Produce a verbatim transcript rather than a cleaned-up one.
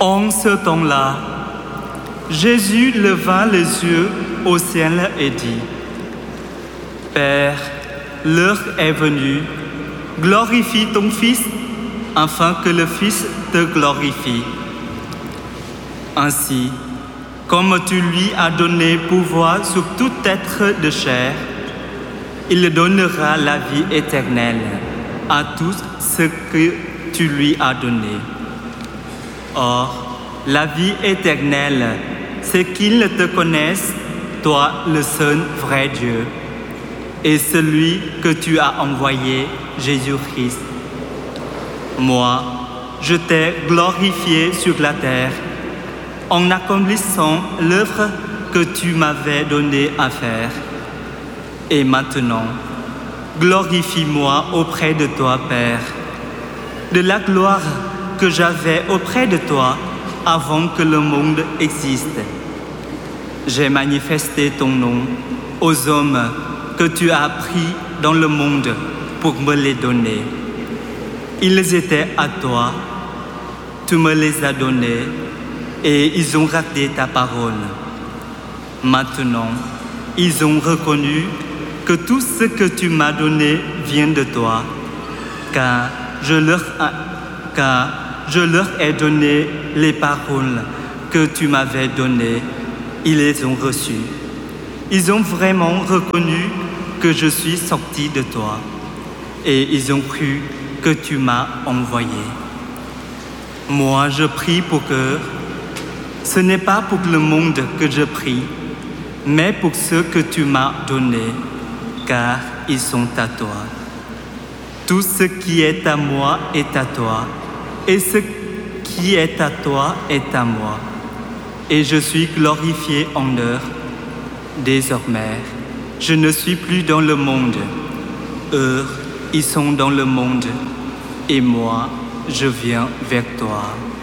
En ce temps-là, Jésus leva les yeux au ciel et dit, « Père, l'heure est venue, glorifie ton Fils, afin que le Fils te glorifie. Ainsi, comme tu lui as donné pouvoir sur tout être de chair, il donnera la vie éternelle à tous ceux que tu lui as donné. Or, la vie éternelle, c'est qu'ils te connaissent, toi, le seul vrai Dieu, et celui que tu as envoyé, Jésus-Christ. Moi, je t'ai glorifié sur la terre en accomplissant l'œuvre que tu m'avais donné à faire. Et maintenant, glorifie-moi auprès de toi, Père, de la gloire que j'avais auprès de toi avant que le monde existe. J'ai manifesté ton nom aux hommes que tu as pris dans le monde pour me les donner. Ils étaient à toi, tu me les as donnés et ils ont gardé ta parole. Maintenant, ils ont reconnu que tout ce que tu m'as donné vient de toi, car je leur, a, car je leur ai donné les paroles que tu m'avais données. Ils les ont reçues. Ils ont vraiment reconnu que je suis sorti de toi et ils ont cru que tu m'as envoyé. Moi, je prie pour que ce n'est pas pour le monde que je prie, mais pour ceux que tu m'as donnés, car ils sont à toi. Tout ce qui est à moi est à toi, et ce qui est à toi est à moi. Et je suis glorifié en eux. Désormais, je ne suis plus dans le monde. Eux, ils sont dans le monde, et moi, je viens vers toi.